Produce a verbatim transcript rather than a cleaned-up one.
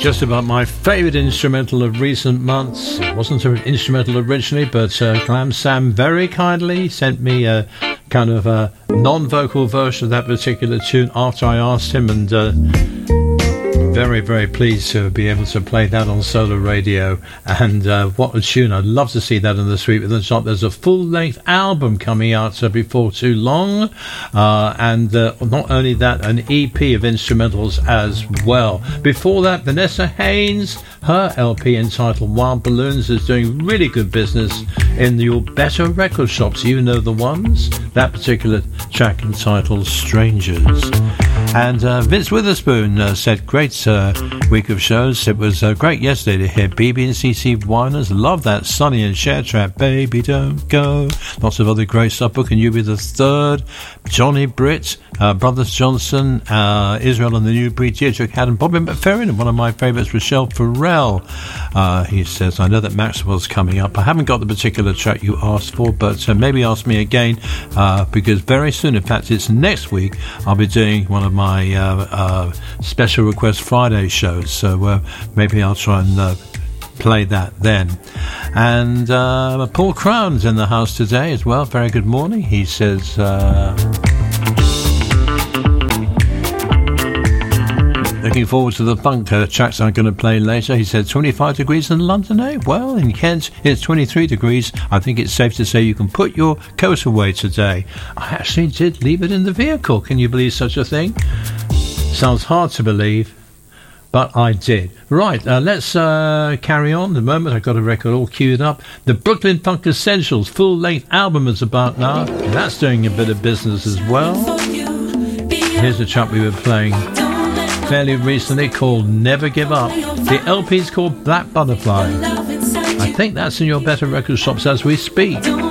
Just about my favourite instrumental of recent months. It wasn't an instrumental originally, but uh, Glam Sam very kindly sent me a kind of a non-vocal version of that particular tune after I asked him, and uh, very, very pleased to be able to play that on Solar Radio. And uh, what a tune. I'd love to see that in the Sweet With the Top. There's a full-length album coming out uh, before too long. Uh, and uh, not only that, an E P of instrumentals as well. Before that, Vanessa Haynes, her L P entitled Wild Balloons is doing really good business in your better record shops. You know the ones. That particular track entitled Strangers. And uh, Vince Witherspoon uh, said, great uh, week of shows. It was uh, great yesterday to hear B B and C C Winers. Love that Sonny and Cher track, Baby Don't Go. Lots of other great stuff. Booking You Be the Third, Johnny Britt, uh, Brothers Johnson, uh, Israel and the New Breed, Deirdre Haddon, Bobby McFerrin, and one of my favourites, Rochelle Farrell. Uh, he says, I know that Maxwell's coming up. I haven't got the particular track you asked for, but uh, maybe ask me again, uh, because very soon, in fact, it's next week, I'll be doing one of my my uh, uh, Special Request Friday shows, so uh, maybe I'll try and uh, play that then. And uh, Paul Crown's in the house today as well. Very good morning. He says uh, looking forward to the funk uh, tracks I'm going to play later. He said twenty-five degrees in London, eh? Well, in Kent it's twenty-three degrees. I think it's safe to say you can put your coat away today. I actually did leave it in the vehicle. Can you believe such a thing? Sounds hard to believe, but I did. Right, uh, let's uh, carry on. The moment I've got a record all queued up. The Brooklyn Funk Essentials full-length album is about now. That's doing a bit of business as well. Here's a track we were playing fairly recently called Never Give Up. The L P's called Black Butterfly. I think that's in your better record shops as we speak.